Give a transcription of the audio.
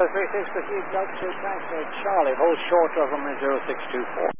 36 proceed, Delta to transmit Charlie, hold short of him in 0624.